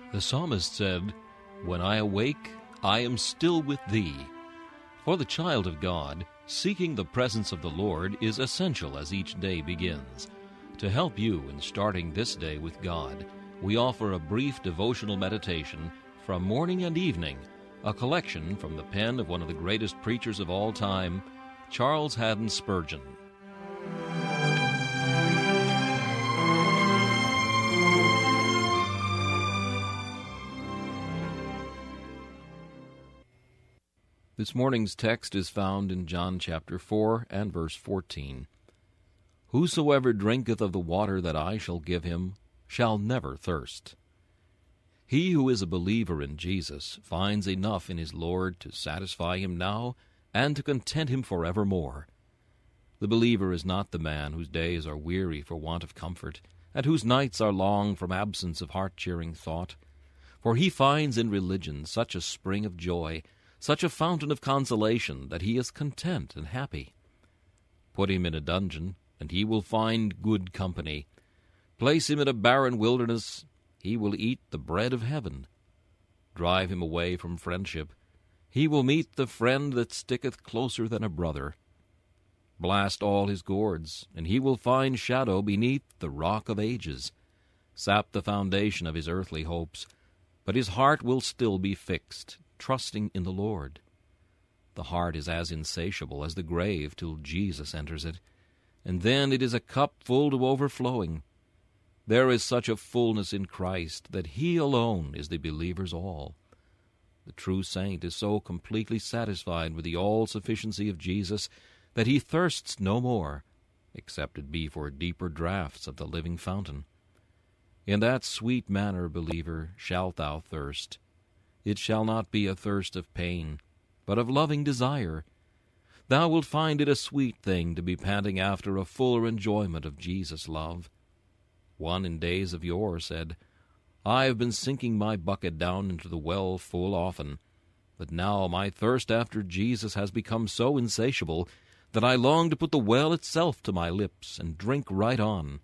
The psalmist said, "When I awake, I am still with thee." For the child of God, seeking the presence of the Lord is essential as each day begins. To help you in starting this day with God, we offer a brief devotional meditation from morning and evening, a collection from the pen of one of the greatest preachers of all time, Charles Haddon Spurgeon. This morning's text is found in John chapter 4 and verse 14. "Whosoever drinketh of the water that I shall give him shall never thirst." He who is a believer in Jesus finds enough in his Lord to satisfy him now and to content him forevermore. The believer is not the man whose days are weary for want of comfort, and whose nights are long from absence of heart-cheering thought, for he finds in religion such a spring of joy, such a fountain of consolation, that he is content and happy. Put him in a dungeon, and he will find good company. Place him in a barren wilderness, he will eat the bread of heaven. Drive him away from friendship, he will meet the friend that sticketh closer than a brother. Blast all his gourds, and he will find shadow beneath the rock of ages. Sap the foundation of his earthly hopes, but his heart will still be fixed, trusting in the Lord. The heart is as insatiable as the grave till Jesus enters it, and then it is a cup full to overflowing. There is such a fullness in Christ that he alone is the believer's all. The true saint is so completely satisfied with the all-sufficiency of Jesus that he thirsts no more, except it be for deeper draughts of the living fountain. In that sweet manner, believer, shalt thou thirst. It shall not be a thirst of pain, but of loving desire. Thou wilt find it a sweet thing to be panting after a fuller enjoyment of Jesus' love. One in days of yore said, "I have been sinking my bucket down into the well full often, but now my thirst after Jesus has become so insatiable that I long to put the well itself to my lips and drink right on."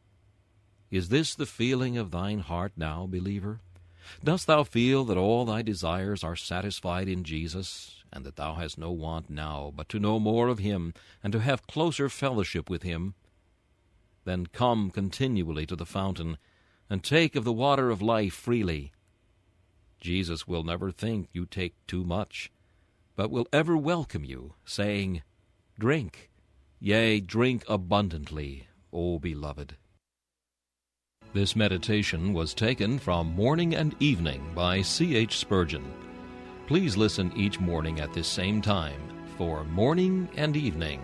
Is this the feeling of thine heart now, believer? Dost thou feel that all thy desires are satisfied in Jesus, and that thou hast no want now but to know more of him and to have closer fellowship with him? Then come continually to the fountain, and take of the water of life freely. Jesus will never think you take too much, but will ever welcome you, saying, "Drink, yea, drink abundantly, O beloved." This meditation was taken from Morning and Evening by C.H. Spurgeon. Please listen each morning at this same time for Morning and Evening.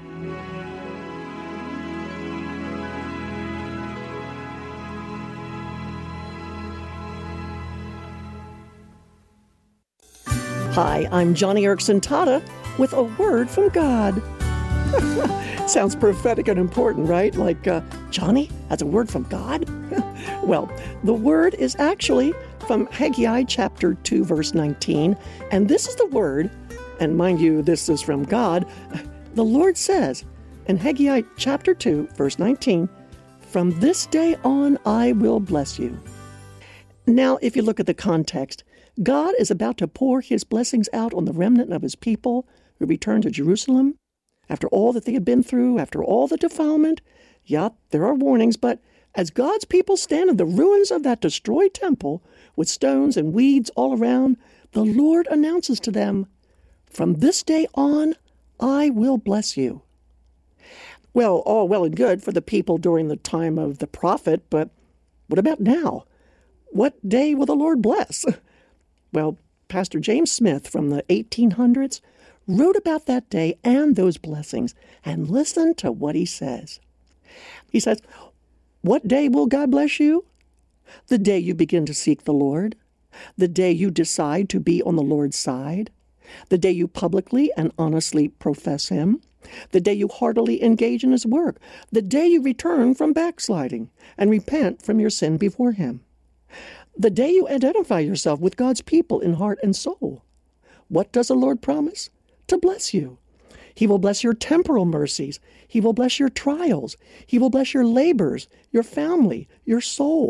Hi, I'm Johnny Erickson Tata with a word from God. Sounds prophetic and important, right? Like, Johnny has a word from God? Well, the word is actually from Haggai chapter 2, verse 19, and this is the word, and mind you, this is from God. The Lord says in Haggai chapter 2, verse 19, "From this day on I will bless you." Now, if you look at the context, God is about to pour his blessings out on the remnant of his people who return to Jerusalem. After all that they had been through, after all the defilement, there are warnings, but as God's people stand in the ruins of that destroyed temple with stones and weeds all around, the Lord announces to them, "From this day on, I will bless you." Well, all well and good for the people during the time of the prophet, but what about now? What day will the Lord bless? Well, Pastor James Smith from the 1800s wrote about that day and those blessings, and listen to what he says. He says, "What day will God bless you? The day you begin to seek the Lord, the day you decide to be on the Lord's side, the day you publicly and honestly profess him, the day you heartily engage in his work, the day you return from backsliding and repent from your sin before him, the day you identify yourself with God's people in heart and soul. What does the Lord promise? To bless you. He will bless your temporal mercies. He will bless your trials. He will bless your labors, your family, your soul.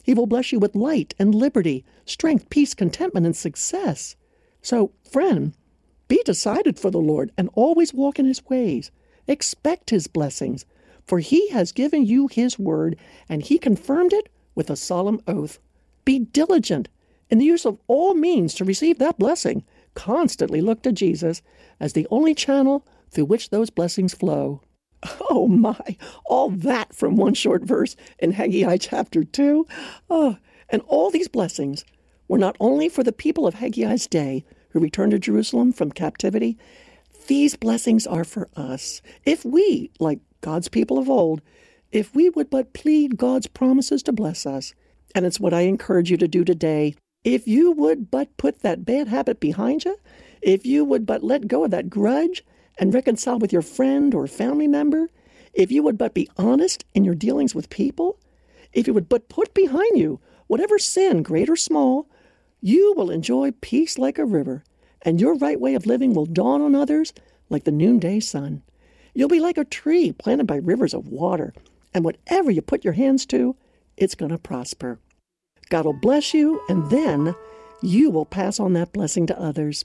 He will bless you with light and liberty, strength, peace, contentment, and success. So, friend, be decided for the Lord and always walk in his ways. Expect his blessings, for he has given you his word, and he confirmed it with a solemn oath. Be diligent in the use of all means to receive that blessing. Constantly look to Jesus as the only channel through which those blessings flow. Oh my, all that from one short verse in Haggai chapter 2. And all these blessings were not only for the people of Haggai's day who returned to Jerusalem from captivity. These blessings are for us. If we, like God's people of old, if we would but plead God's promises to bless us, and it's what I encourage you to do today, if you would but put that bad habit behind you, if you would but let go of that grudge and reconcile with your friend or family member, if you would but be honest in your dealings with people, if you would but put behind you whatever sin, great or small, you will enjoy peace like a river, and your right way of living will dawn on others like the noonday sun. You'll be like a tree planted by rivers of water, and whatever you put your hands to, it's going to prosper. God will bless you, and then you will pass on that blessing to others.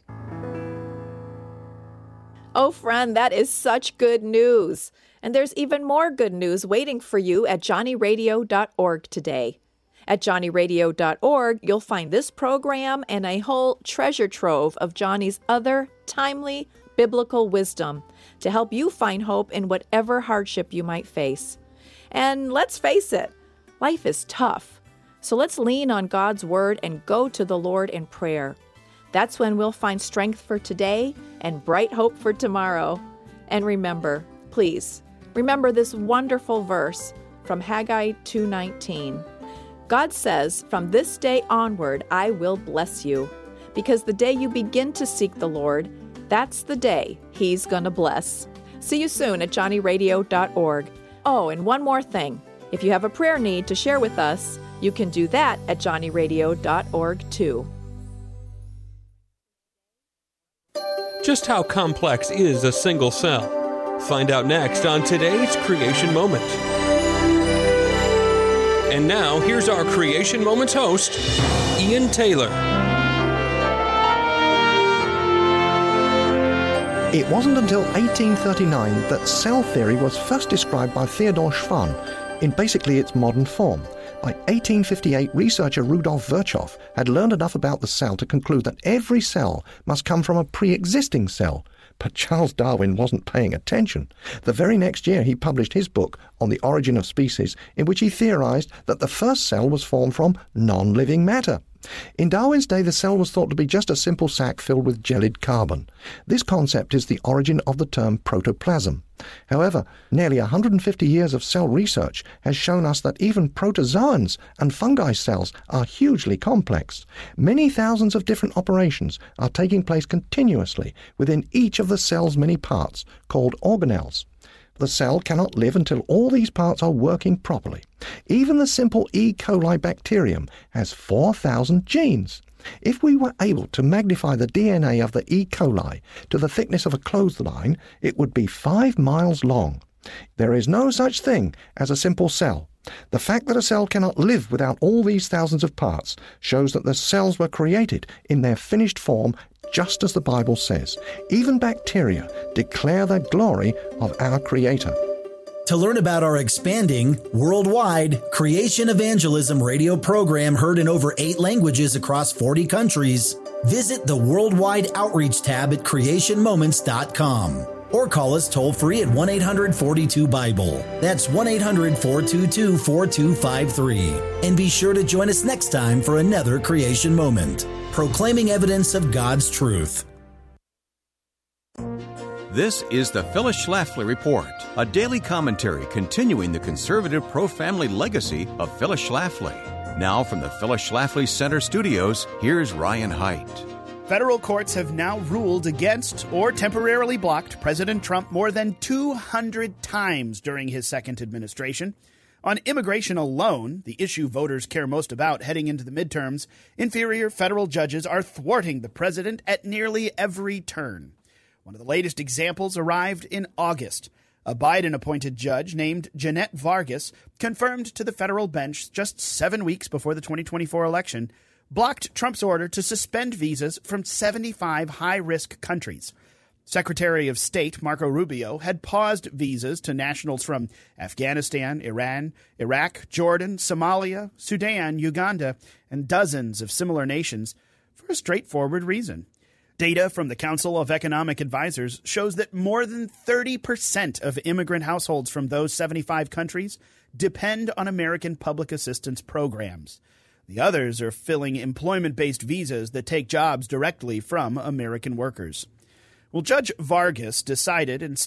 Oh, friend, that is such good news. And there's even more good news waiting for you at johnnyradio.org today. At johnnyradio.org, you'll find this program and a whole treasure trove of Johnny's other timely biblical wisdom to help you find hope in whatever hardship you might face. And let's face it, life is tough. So let's lean on God's word and go to the Lord in prayer. That's when we'll find strength for today and bright hope for tomorrow. And remember, please, remember this wonderful verse from Haggai 2:19. God says, "From this day onward, I will bless you." Because the day you begin to seek the Lord, that's the day He's going to bless. See you soon at johnnyradio.org. Oh, and one more thing. If you have a prayer need to share with us, you can do that at johnnyradio.org too. Just how complex is a single cell? Find out next on today's Creation Moment. And now, here's our Creation Moments host, Ian Taylor. It wasn't until 1839 that cell theory was first described by Theodor Schwann in basically its modern form. By 1858, researcher Rudolf Virchow had learned enough about the cell to conclude that every cell must come from a pre-existing cell. But Charles Darwin wasn't paying attention. The very next year, he published his book on the origin of species, in which he theorized that the first cell was formed from non-living matter. In Darwin's day, the cell was thought to be just a simple sac filled with gelid carbon. This concept is the origin of the term protoplasm. However, nearly 150 years of cell research has shown us that even protozoans and fungi cells are hugely complex. Many thousands of different operations are taking place continuously within each of the cell's many parts, called organelles. The cell cannot live until all these parts are working properly. Even the simple E. coli bacterium has 4,000 genes. If we were able to magnify the DNA of the E. coli to the thickness of a clothesline, it would be 5 miles long. There is no such thing as a simple cell. The fact that a cell cannot live without all these thousands of parts shows that the cells were created in their finished form, just as the Bible says. Even bacteria declare the glory of our Creator. To learn about our expanding, worldwide Creation Evangelism radio program heard in over 8 languages across 40 countries, visit the Worldwide Outreach tab at creationmoments.com or call us toll-free at 1-800-42-BIBLE. That's 1-800-422-4253. And be sure to join us next time for another Creation Moment, proclaiming evidence of God's truth. This is the Phyllis Schlafly Report, a daily commentary continuing the conservative pro-family legacy of Phyllis Schlafly. Now from the Phyllis Schlafly Center Studios, here's Ryan Haidt. Federal courts have now ruled against or temporarily blocked President Trump more than 200 times during his second administration. On immigration alone, the issue voters care most about heading into the midterms, inferior federal judges are thwarting the president at nearly every turn. One of the latest examples arrived in August. A Biden-appointed judge named Jeanette Vargas confirmed to the federal bench just 7 weeks before the 2024 election, blocked Trump's order to suspend visas from 75 high-risk countries. Secretary of State Marco Rubio had paused visas to nationals from Afghanistan, Iran, Iraq, Jordan, Somalia, Sudan, Uganda, and dozens of similar nations for a straightforward reason. Data from the Council of Economic Advisors shows that more than 30% of immigrant households from those 75 countries depend on American public assistance programs. The others are filling employment-based visas that take jobs directly from American workers. Well, Judge Vargas decided